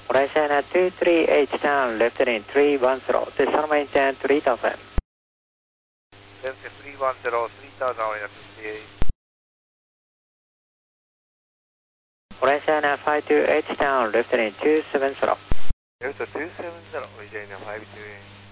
Malaysia 23H down, left in 310, decimal maintain 3000. Left 310, 3000 on 58. Malaysia 52H down, left in 270. Left 270, Malaysia 52.